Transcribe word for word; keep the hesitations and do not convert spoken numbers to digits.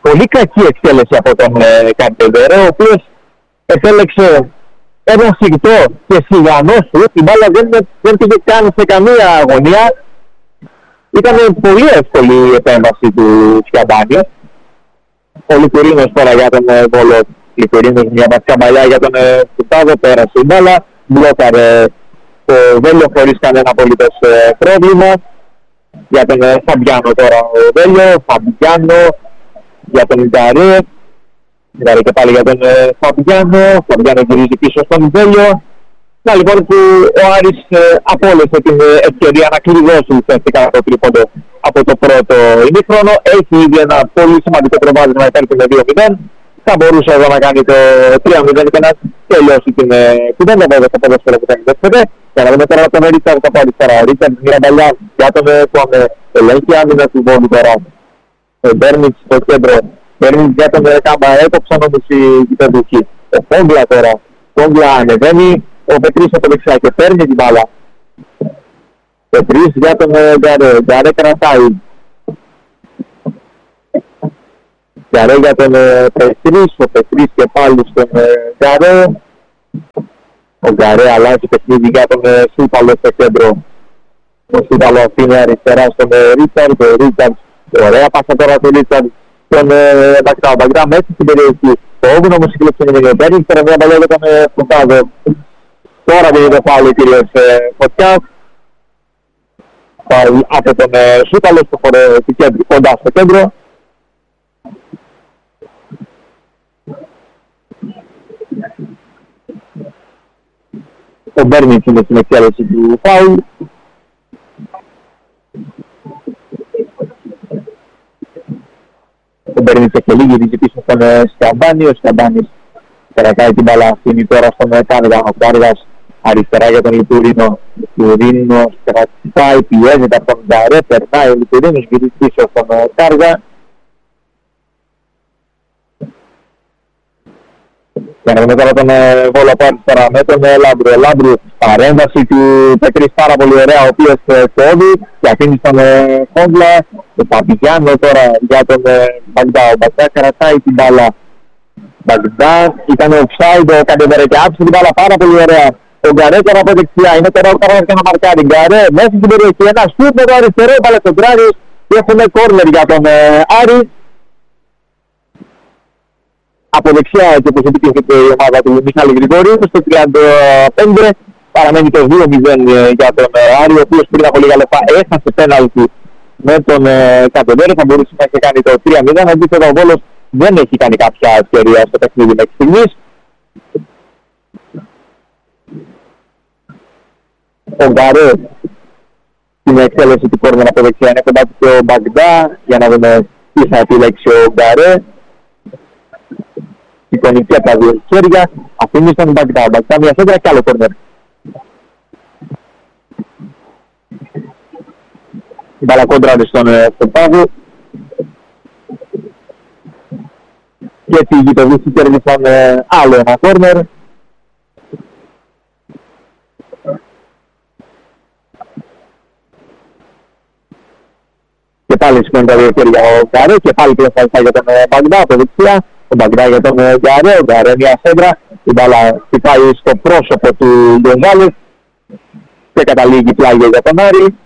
πολύ κακή εκτέλεση από τον ε, Καντεβέρο, ο οποίος επέλεξε ένα σιγτό και σιγανό σου. Η μπάλα δεν, δεν πήγε καν σε καμία αγωνία. Ήταν πολύ εύκολη η επέμβαση του Σκιαμπάνη. Ο Λικουρίνος τώρα για τον ε, Βόλο. Λικουρίνος μια μπασκαμπαλιά για τον ε, Φουτάδο, πέρασε η μπάλα. Μπλόκαρε το Βέλιο χωρίς κανένα απολύτως ε, πρόβλημα. Για τον ε, Φαμπιάνο τώρα ο Βέλιο. Φαμπιάνο για τον Γκαρέ. Γκαρέ και πάλι για τον ε, Φαμπιάνο. Φαμπιάνο γυρίζει πίσω στον Βέλιο. Να λοιπόν που ο Άρης ε, απόλυσε την ε, ευκαιρία να κλειδώσει ουσιαστικά το τρίποντο από το πρώτο ημίχρονο. Έχει ήδη ένα πολύ σημαντικό προβάδισμα υπέρ του με δύο μηδέν. Θα μπορούσε εδώ να κάνει το τρία μηδέν και να τελειώσει την κουβέντα βέβαια στο ποδόσφαιρο που θα είναι. Για να δούμε τώρα τον Ρίτσαρντ από αριστερά. Ο Ρίτσαρντ μια παλιά για τον Κουάμε. Ελέγχει άμυνα του Βόλου τώρα. Ο Μπέρνιτς στο κέντρο. Μπέρνιτς για τον Κάμπα. Έκοψαν όμως οι γηπεδούχοι. Ο Φόγκλα τώρα. Φόγκλα ανεβαίνει. Ο Πετρής από δεξιά και παίρνει την μπάλα. Πετρής για τον Γκαρέ. Γκαρέ κρατάει. Γκαρέ για τον Πετρής. Ο Πετρής και πάλι στον Γκαρέ. Ο Γκαρέ αλλάζει παιχνίδι για τον Σούταλο στο κέντρο. Ο Σούταλο αφήνει αριστερά στον Ρίτσαρντ. Ο Ρίτσαρντ. Ωραία πάσα τώρα του Ρίτσαρντ. Τον Μπακτά. Ο Μπακτά μέσα στην περιοχή. Το όγνο όμως η κλεψονή παίρνει. Τώρα μια παλιά για τον Φουτάδο. Τώρα δεν είναι πάλι ο κύριος Φωτιάς. Πάει από τον Σούταλο στο χώρο του κέντρου, κοντά στο κέντρο. Ο Μπέρνιτς είναι στην εκτέλεση του φάουλ. Ο Μπέρνιτς έχει γυρίζει πίσω στον Σκαμπάνη. Ο Σκαμπάνης περακάει την μπάλα, αφήνει τώρα στον Κάργα. Ο Κάργας αριστερά για τον Λιτουρίνο. Λιτουρίνος κρατάει, πιέζεται από τον Γκαρέ. Περνάει ο Λιτουρίνος, γυρίζει πίσω στον Κάργα. Για να δούμε τώρα τον Βόλο από αριστερά με τον Λάμπρου. Ο Λάμπρου, παρέμβαση του Πετρής πάρα πολύ ωραία, ο οποίος κόβει και αφήνει στον Φόγκλα. Ο Παπηγιάνο τώρα για τον Μπαγδά. Ο Μπαγδά κρατάει την μπάλα. Μπαγδά, ήταν offside, ο Καντεβέρε και άφησε την μπάλα πάρα πολύ ωραία. Ο Γκαρέ τώρα από δεξιά, είναι τώρα ο Καράς για να μαρκάρει. Γκαρέ μέσα στην περιοχή, ένα σουτ με το αριστερό, παλαιοκεντράρι και έχουμε κόρνερ για τον Άρη. Από δεξιά και όπως επιτύχεται η ομάδα του Μιχάλη Γρηγορίου, στο τριάντα πέντε παραμένει το δύο μηδέν για τον Άρη, ο οποίος πριν από λίγα λεπτά έχασε πέναλτι με τον Καντεβέρε, θα μπορούσε να έχει κάνει το τρία μηδέν, αντίθετα ο Βόλος δεν έχει κάνει κάποια ευκαιρία στο παιχνίδι μέχρι στιγμής. Ο Γκαρέ στην εκτέλεση του κόρνερ από δεξιά είναι κοντά του και ο Μπαγδά, για να δούμε τι θα επιλέξει ο Γκαρέ. Εικονική από τα δύο χέρια, αφήνει στον Μπαγδά. Ο Μπαγδά μια σέντρα και άλλο κόρνερ. Η μπάλα κόντραρε στον Πάγο. Και τη γητοβίση κέρδισαν άλλο ένα κόρνερ. Και πάλι σηκώνει τα δύο χέρια ο Γκαρέ και πάλι πλασαριστά για τον Μπαγδά από δεξιά. Ο Μπαγδά για τον Γκαρέ, ο Γκαρέ μια σέντρα. Η μπάλα χτυπάει στο πρόσωπο του Γκονζάλες και καταλήγει πλάγιο για τον Άρη.